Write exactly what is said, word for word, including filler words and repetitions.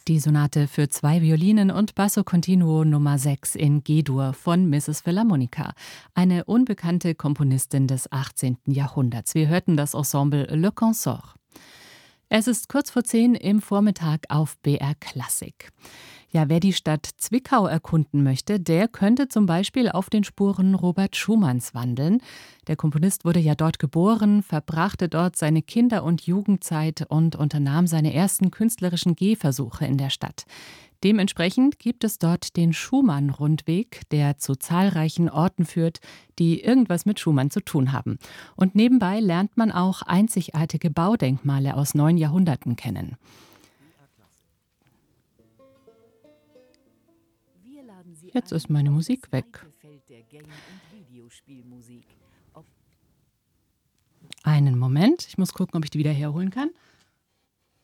Die Sonate für zwei Violinen und Basso Continuo Nummer sechs in G-Dur von Misses Philharmonica, eine unbekannte Komponistin des achtzehnten Jahrhunderts. Wir hörten das Ensemble Le Consort. Es ist kurz vor zehn im Vormittag auf B R Klassik. Ja, wer die Stadt Zwickau erkunden möchte, der könnte zum Beispiel auf den Spuren Robert Schumanns wandeln. Der Komponist wurde ja dort geboren, verbrachte dort seine Kinder- und Jugendzeit und unternahm seine ersten künstlerischen Gehversuche in der Stadt. Dementsprechend gibt es dort den Schumann-Rundweg, der zu zahlreichen Orten führt, die irgendwas mit Schumann zu tun haben. Und nebenbei lernt man auch einzigartige Baudenkmale aus neun Jahrhunderten kennen. Jetzt ist meine Musik weg. Einen Moment, ich muss gucken, ob ich die wieder herholen kann.